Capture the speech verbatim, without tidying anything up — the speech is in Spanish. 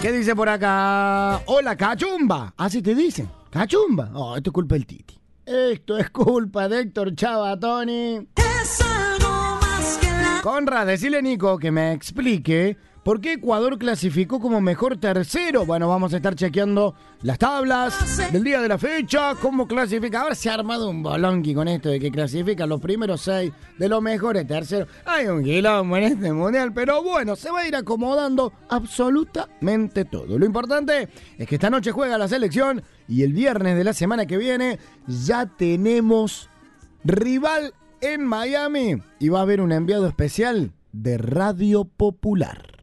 ¿Qué dice por acá? Hola, cachumba. Así te dicen. Cachumba. Oh, esto es culpa del Titi. Esto es culpa de Héctor Chavatoni. Es algo más que la... Conrad, decile a Nico que me explique por qué Ecuador clasificó como mejor tercero. Bueno, vamos a estar chequeando las tablas del día de la fecha, cómo clasifica. Ahora se ha armado un bolonqui con esto de que clasifican los primeros seis de los mejores terceros. Hay un quilombo en este mundial, pero bueno, se va a ir acomodando absolutamente todo. Lo importante es que esta noche juega la selección y el viernes de la semana que viene ya tenemos rival en Miami y va a haber un enviado especial de Radio Popular.